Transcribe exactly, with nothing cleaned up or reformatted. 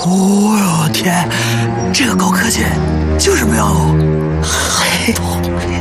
哦呦天，这个高科技就是妙哦！嘿。